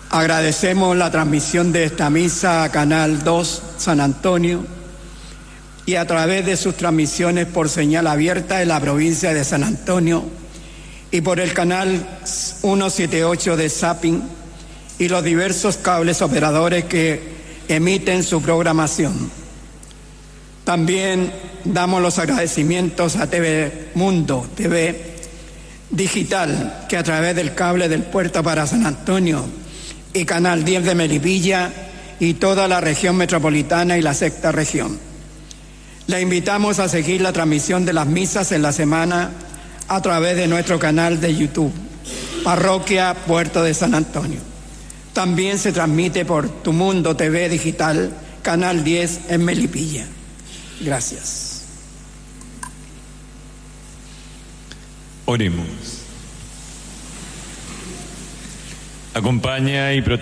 Agradecemos la transmisión de esta misa a Canal 2 San Antonio y a través de sus transmisiones por señal abierta en la provincia de San Antonio y por el canal 178 de Zapping y los diversos cables operadores que emiten su programación. También damos los agradecimientos a TV Mundo, TV Digital, que a través del cable del Puerto para San Antonio y Canal 10 de Melipilla y toda la región metropolitana y la sexta región. Le invitamos a seguir la transmisión de las misas en la semana a través de nuestro canal de YouTube, Parroquia Puerto de San Antonio. También se transmite por Tu Mundo TV Digital, Canal 10 en Melipilla. Gracias. Oremos. Acompaña y protege